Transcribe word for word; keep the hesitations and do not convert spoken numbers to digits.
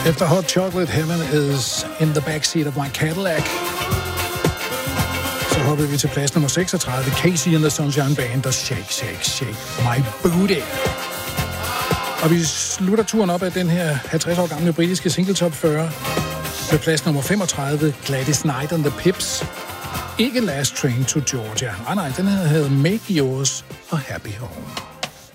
Efter Hot Chocolate Heaven is in the backseat of my Cadillac, så hoppede vi til plads nummer seksogtredive, Casey and the Sunshine Band, og Shake, Shake, Shake My Booty. Og vi slutter turen op af den her halvtreds år gamle britiske single top fyrre med plads nummer femogtredive, Gladys Knight and the Pips. Ikke Last Train to Georgia. Nej, nej, den her hedder Make Yours a Happy Home.